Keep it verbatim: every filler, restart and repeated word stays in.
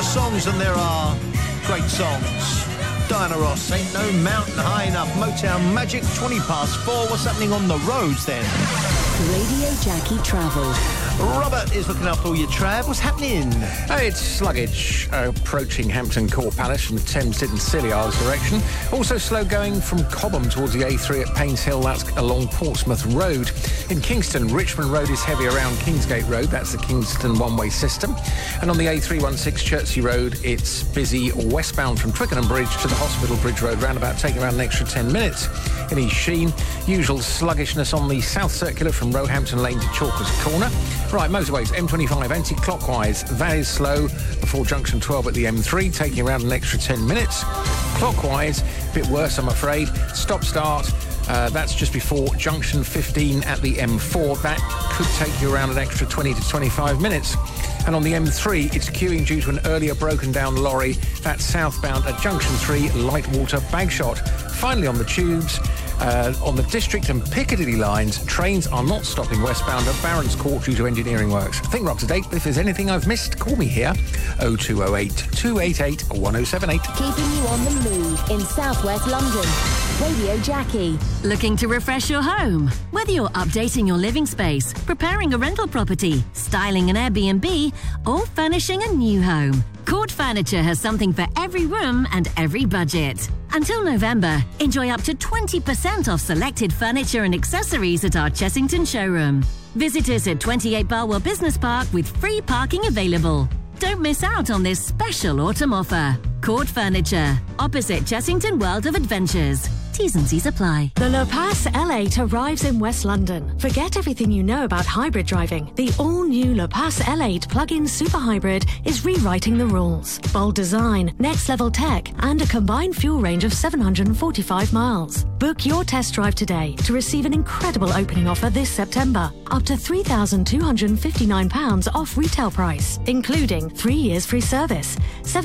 are songs and there are great songs. Diana Ross, Ain't No Mountain High Enough. Motown Magic, twenty past four. What's happening on the roads then? Radio Jackie Travel. Robert is looking after all your trav. What's happening? Hey, it's sluggish uh, approaching Hampton Court Palace from the Thames Ditton Scilly Isles direction. Also slow going from Cobham towards the A three at Paynes Hill. That's along Portsmouth Road. In Kingston, Richmond Road is heavy around Kingsgate Road. That's the Kingston one-way system. And on the A three sixteen Chertsey Road, it's busy westbound from Twickenham Bridge to the Hospital Bridge Road roundabout, taking around an extra ten minutes. In East Sheen, usual sluggishness on the South Circular from Roehampton Lane to Chalkers Corner. Right, motorways, M twenty-five anti-clockwise, that is slow before junction twelve at the M three, taking around an extra ten minutes. Clockwise, a bit worse, I'm afraid. Stop-start, uh, that's just before junction fifteen at the M four. That could take you around an extra twenty to twenty-five minutes. And on the M three, it's queuing due to an earlier broken-down lorry. That's southbound at junction three, Lightwater Bagshot. Finally, on the tubes, Uh, on the District and Piccadilly lines, trains are not stopping westbound at Barons Court due to engineering works. I think we're up to date, but if there's anything I've missed, call me here. oh two oh eight, two eight eight, one oh seven eight. Keeping you on the move in southwest London. Radio Jackie. Looking to refresh your home? Whether you're updating your living space, preparing a rental property, styling an Airbnb, or furnishing a new home, Court Furniture has something for every room and every budget. Until November, enjoy up to twenty percent off selected furniture and accessories at our Chessington showroom. Visit us at twenty-eight Barwell Business Park with free parking available. Don't miss out on this special autumn offer. Court Furniture, opposite Chessington World of Adventures. T's and C's apply. The Le Pace L eight arrives in West London. Forget everything you know about hybrid driving. The all-new Le Pace L eight plug-in super hybrid is rewriting the rules. Bold design, next-level tech, and a combined fuel range of seven hundred forty-five miles. Book your test drive today to receive an incredible opening offer this September. Up to three thousand two hundred fifty-nine pounds off retail price, including three years free service.